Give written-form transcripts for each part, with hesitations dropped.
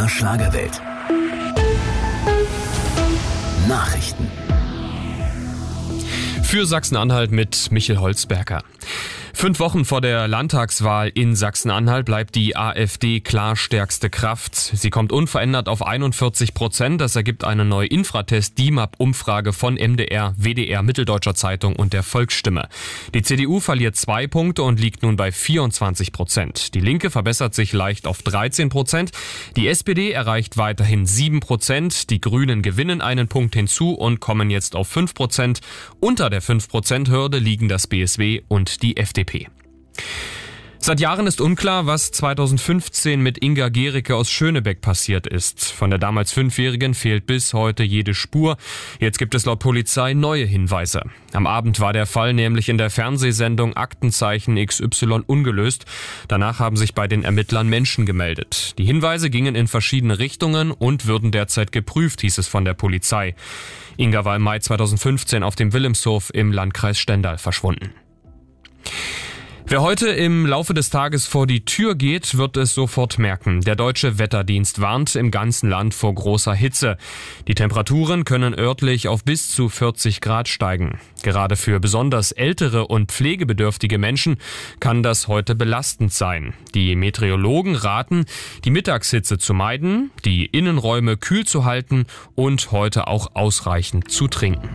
MDR Schlagerwelt. Nachrichten. Für Sachsen-Anhalt mit Michel Holzberger. 5 Wochen vor der Landtagswahl in Sachsen-Anhalt bleibt die AfD klar stärkste Kraft. Sie kommt unverändert auf 41%. Das ergibt eine neue Infratest-DIMAP-Umfrage von MDR, WDR, Mitteldeutscher Zeitung und der Volksstimme. Die CDU verliert 2 Punkte und liegt nun bei 24%. Die Linke verbessert sich leicht auf 13%. Die SPD erreicht weiterhin 7%. Die Grünen gewinnen einen Punkt hinzu und kommen jetzt auf 5%. Unter der 5%-Hürde liegen das BSW und die FDP. Seit Jahren ist unklar, was 2015 mit Inga Gericke aus Schönebeck passiert ist. Von der damals 5-Jährigen fehlt bis heute jede Spur. Jetzt gibt es laut Polizei neue Hinweise. Am Abend war der Fall nämlich in der Fernsehsendung Aktenzeichen XY ungelöst. Danach haben sich bei den Ermittlern Menschen gemeldet. Die Hinweise gingen in verschiedene Richtungen und würden derzeit geprüft, hieß es von der Polizei. Inga war im Mai 2015 auf dem Wilhelmshof im Landkreis Stendal verschwunden. Wer heute im Laufe des Tages vor die Tür geht, wird es sofort merken. Der Deutsche Wetterdienst warnt im ganzen Land vor großer Hitze. Die Temperaturen können örtlich auf bis zu 40 Grad steigen. Gerade für besonders ältere und pflegebedürftige Menschen kann das heute belastend sein. Die Meteorologen raten, die Mittagshitze zu meiden, die Innenräume kühl zu halten und heute auch ausreichend zu trinken.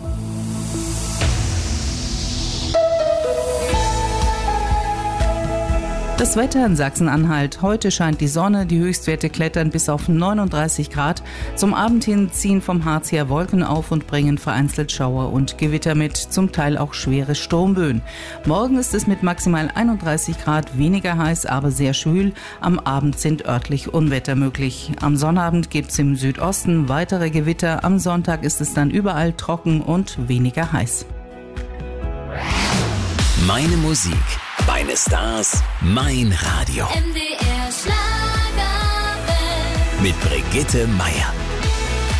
Das Wetter in Sachsen-Anhalt. Heute scheint die Sonne, die Höchstwerte klettern bis auf 39 Grad. Zum Abend hin ziehen vom Harz her Wolken auf und bringen vereinzelt Schauer und Gewitter mit, zum Teil auch schwere Sturmböen. Morgen ist es mit maximal 31 Grad weniger heiß, aber sehr schwül. Am Abend sind örtlich Unwetter möglich. Am Sonnabend gibt es im Südosten weitere Gewitter. Am Sonntag ist es dann überall trocken und weniger heiß. Meine Musik, meine Stars, mein Radio. MDR Schlagerwelt. Mit Brigitte Meier.